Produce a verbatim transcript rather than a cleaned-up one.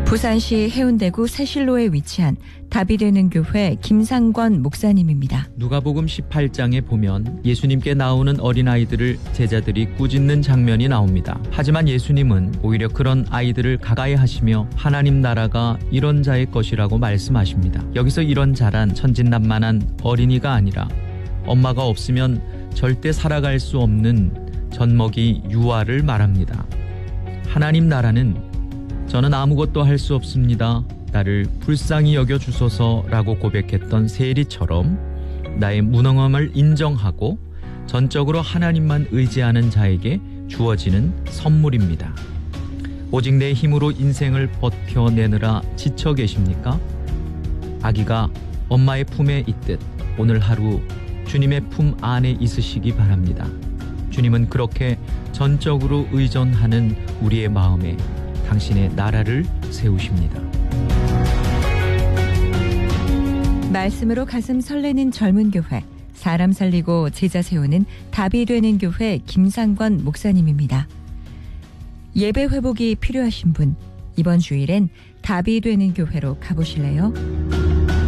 부산시 해운대구 새실로에 위치한 답이 되는 교회 김상권 목사님입니다. 누가복음 십팔 장에 보면 예수님께 나오는 어린아이들을 제자들이 꾸짖는 장면이 나옵니다. 하지만 예수님은 오히려 그런 아이들을 가까이 하시며 하나님 나라가 이런 자의 것이라고 말씀하십니다. 여기서 이런 자란 천진난만한 어린이가 아니라 엄마가 없으면 절대 살아갈 수 없는 젖먹이 유아를 말합니다. 하나님 나라는 저는 아무것도 할 수 없습니다. 나를 불쌍히 여겨주소서라고 고백했던 세리처럼 나의 무능함을 인정하고 전적으로 하나님만 의지하는 자에게 주어지는 선물입니다. 오직 내 힘으로 인생을 버텨내느라 지쳐 계십니까? 아기가 엄마의 품에 있듯 오늘 하루 주님의 품 안에 있으시기 바랍니다. 주님은 그렇게 전적으로 의존하는 우리의 마음에 당신의 나라를 세우십니다. 말씀으로 가슴 설레는 젊은 교회, 사람 살리고 제자 세우는 답이 되는 교회 김상권 목사님입니다. 예배 회복이 필요하신 분, 이번 주일엔 답이 되는 교회로 가보실래요?